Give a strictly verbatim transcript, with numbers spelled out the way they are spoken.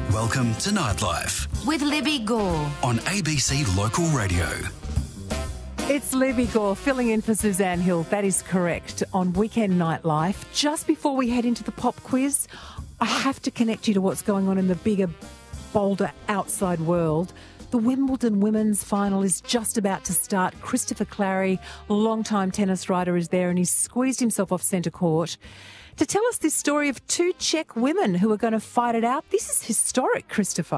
Welcome to Nightlife with Libby Gore on A B C Local Radio. It's Libby Gore filling in for Suzanne Hill. That is correct. On Weekend Nightlife, just before we head into the pop quiz, I have to connect you to what's going on in the bigger, bolder outside world. The Wimbledon women's final is just about to start. Christopher Clarey, long-time tennis rider, is there and he's squeezed himself off centre court to tell us this story of two Czech women who are going to fight it out. This is historic, Christopher.